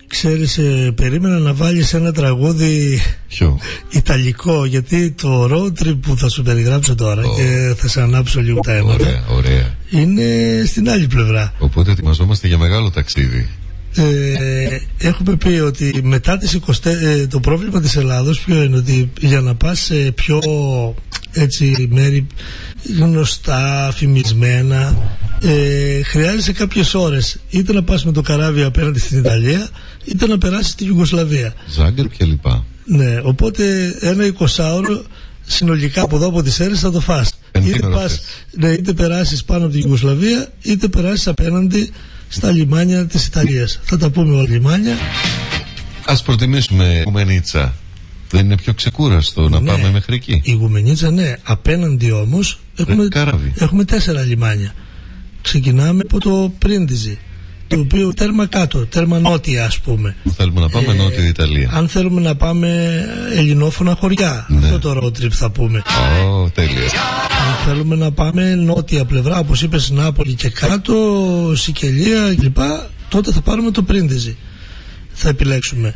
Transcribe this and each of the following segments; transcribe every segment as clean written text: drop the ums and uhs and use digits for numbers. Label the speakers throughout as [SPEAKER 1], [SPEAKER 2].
[SPEAKER 1] Ξέρεις, περίμενα να βάλεις ένα τραγούδι ιταλικό, γιατί το road trip που θα σου περιγράψω τώρα και θα σε ανάψω λίγο τα αίματα,
[SPEAKER 2] ωραία.
[SPEAKER 1] Είναι στην άλλη πλευρά.
[SPEAKER 2] Οπότε ετοιμαζόμαστε για μεγάλο ταξίδι.
[SPEAKER 1] Έχουμε πει ότι μετά τις 20, το πρόβλημα της Ελλάδος ποιο είναι, ότι για να πας σε πιο έτσι μέρη γνωστά, φημισμένα, χρειάζεσαι κάποιες ώρες, είτε να πας με το καράβι απέναντι στην Ιταλία, είτε να περάσεις στη Ιουγκοσλαβία,
[SPEAKER 2] Ζάγκρεπ και λοιπά.
[SPEAKER 1] Ναι, οπότε ένα 20ωρο συνολικά από εδώ από τις Σέρρες θα το φας. Είτε περάσεις πάνω από την Ιουγκοσλαβία, είτε περάσεις απέναντι στα λιμάνια της Ιταλίας. Θα τα πούμε όλα λιμάνια.
[SPEAKER 2] Ας προτιμήσουμε Γουμενίτσα. Δεν είναι πιο ξεκούραστο να πάμε μέχρι εκεί?
[SPEAKER 1] Η Γουμενίτσα, ναι. Απέναντι όμως έχουμε 4 λιμάνια. Ξεκινάμε από το Πρίντιζι, το οποίο τέρμα κάτω, τέρμα νότια ας πούμε.
[SPEAKER 2] Θέλουμε να πάμε νότια Ιταλία.
[SPEAKER 1] Αν θέλουμε να πάμε ελληνόφωνα χωριά, αυτό το road trip θα πούμε.
[SPEAKER 2] Τέλεια.
[SPEAKER 1] Αν θέλουμε να πάμε νότια πλευρά, όπως είπες, Νάπολη και κάτω, Σικελία κλπ, τότε θα πάρουμε το Πρίντιζι. Θα επιλέξουμε.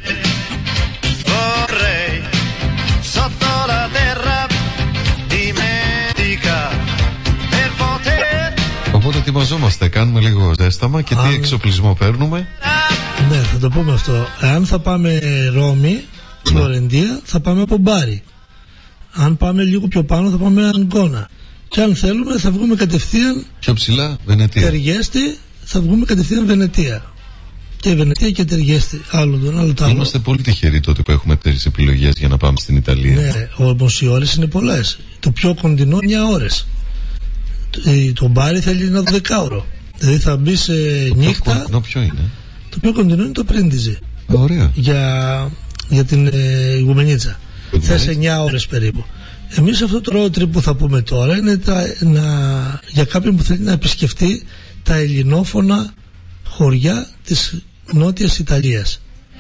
[SPEAKER 2] Οπότε ετοιμαζόμαστε, κάνουμε λίγο ζέσταμα και τι εξοπλισμό παίρνουμε.
[SPEAKER 1] Ναι, θα το πούμε αυτό. Αν θα πάμε Ρώμη, Φλωρεντία, θα πάμε από Μπάρι. Αν πάμε λίγο πιο πάνω θα πάμε Αγκώνα. Και αν θέλουμε θα βγούμε κατευθείαν
[SPEAKER 2] πιο ψηλά, Βενετία.
[SPEAKER 1] Τεργέστη, θα βγούμε κατευθείαν Βενετία. Και Βενετία και Τεργέστη. Άλλο.
[SPEAKER 2] Είμαστε πολύ τυχεροί τότε που έχουμε 4 επιλογές για να πάμε στην Ιταλία.
[SPEAKER 1] Ναι, όμως οι ώρες είναι πολλές. Το πιο κοντινό 9 ώρες. Το Μπάρι θέλει ένα 12ωρο. Δηλαδή θα μπει σε νύχτα.
[SPEAKER 2] Πιο κοντινό ποιο είναι?
[SPEAKER 1] Το πιο κοντινό είναι το Πρίντιζι.
[SPEAKER 2] Ωραία.
[SPEAKER 1] Για την Γουμενίτσα. Θες 9 ώρες περίπου. Εμείς αυτό το road trip που θα πούμε τώρα είναι για κάποιον που θέλει να επισκεφτεί τα ελληνόφωνα χωριά της Νότιας Ιταλίας.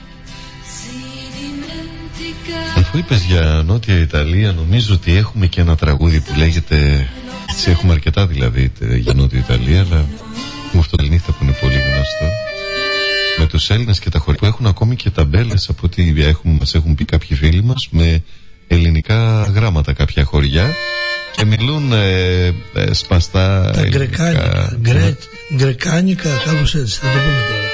[SPEAKER 2] Αφού είπες για Νότια Ιταλία, νομίζω ότι έχουμε και ένα τραγούδι που λέγεται, έτσι έχουμε αρκετά δηλαδή για Νότια Ιταλία, αλλά με αυτό το νύχτα που είναι πολύ γνωστό, με τους Έλληνες και τα χωριά που έχουν ακόμη και ταμπέλες, από ό,τι μας έχουν πει κάποιοι φίλοι μας, με ελληνικά γράμματα κάποια χωριά, και μιλούν σπαστά
[SPEAKER 1] τα γκρεκάνικα, κάπως έτσι θα το πούμε τώρα.